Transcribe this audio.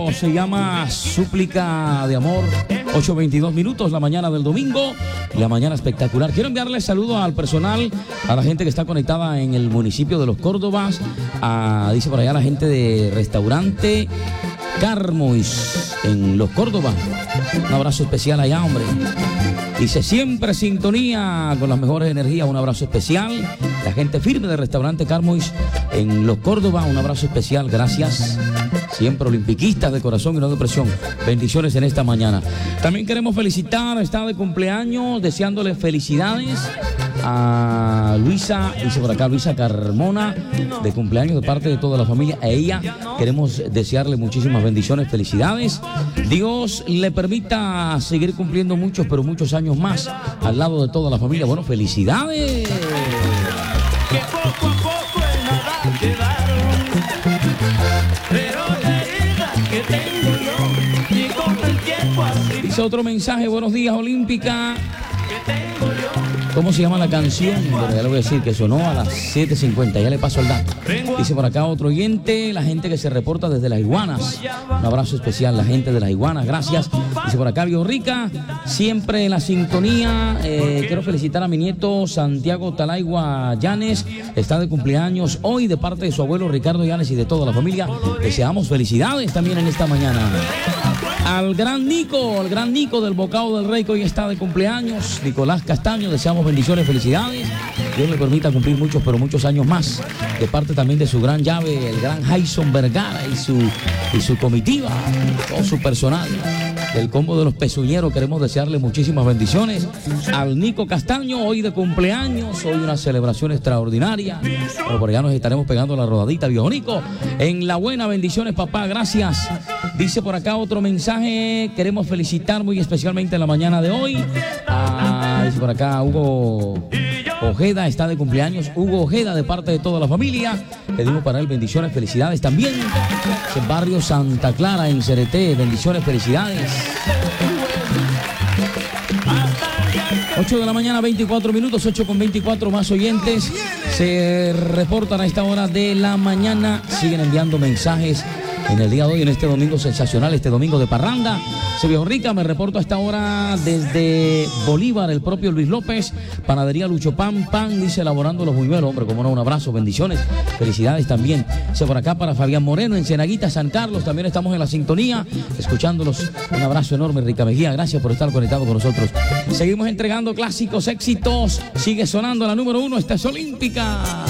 Esto se llama Súplica de Amor. 8:22 minutos, la mañana del domingo, la mañana espectacular. Quiero enviarles saludos al personal, a la gente que está conectada en el municipio de Los Córdobas, dice por allá la gente de restaurante Carmois en Los Córdobas. Un abrazo especial allá, hombre. Dice siempre sintonía con las mejores energías. Un abrazo especial. La gente firme de restaurante Carmois en Los Córdobas. Un abrazo especial. Gracias. Siempre olimpiquistas de corazón y no de presión. Bendiciones en esta mañana. También queremos felicitar, está de cumpleaños, deseándole felicidades a Luisa, dice por acá Luisa Carmona, de cumpleaños de parte de toda la familia. A ella queremos desearle muchísimas bendiciones, felicidades. Dios le permita seguir cumpliendo muchos, pero muchos años más al lado de toda la familia. Bueno, felicidades. Que poco a poco el nada quedaron, pero la herida que tengo yo, y con el tiempo así. Dice otro mensaje, buenos días Olímpica. Que tengo yo. ¿Cómo se llama la canción? Bueno, ya le voy a decir que sonó a las 7:50, ya le paso el dato. Dice por acá otro oyente, la gente que se reporta desde Las Iguanas. Un abrazo especial, la gente de Las Iguanas, gracias. Dice por acá Biorrica, siempre en la sintonía. Quiero felicitar a mi nieto Santiago Talaigua Llanes, está de cumpleaños hoy de parte de su abuelo Ricardo Llanes y de toda la familia. Deseamos felicidades también en esta mañana. Al gran Nico del Bocado del Rey, que hoy está de cumpleaños, Nicolás Castaño, deseamos bendiciones, felicidades. Dios le permita cumplir muchos, pero muchos años más. De parte también de su gran llave, el gran Jason Vergara y su comitiva, todo su personal. Del combo de los pezuñeros, queremos desearle muchísimas bendiciones. Al Nico Castaño, hoy de cumpleaños, hoy una celebración extraordinaria. Pero por allá nos estaremos pegando la rodadita, viejo Nico. En la buena, bendiciones, papá, gracias. Dice por acá otro mensaje, queremos felicitar muy especialmente en la mañana de hoy. Dice por acá Hugo Ojeda, está de cumpleaños. Hugo Ojeda, de parte de toda la familia. Pedimos para él bendiciones, felicidades también. En barrio Santa Clara, en Cereté, bendiciones, felicidades. 8 de la mañana, 24 minutos, 8:24, más oyentes se reportan a esta hora de la mañana. Siguen enviando mensajes en el día de hoy, en este domingo sensacional, este domingo de parranda. Se vio rica, me reporto a esta hora desde Bolívar, el propio Luis López, Panadería Lucho Pan, dice elaborando los buñuelos, hombre, como no, un abrazo, bendiciones, felicidades también. Se por acá para Fabián Moreno, en Cienaguita, San Carlos, también estamos en la sintonía, escuchándolos, un abrazo enorme, Rica Mejía, gracias por estar conectado con nosotros. Seguimos entregando clásicos, éxitos, sigue sonando la número 1, esta es Olímpica.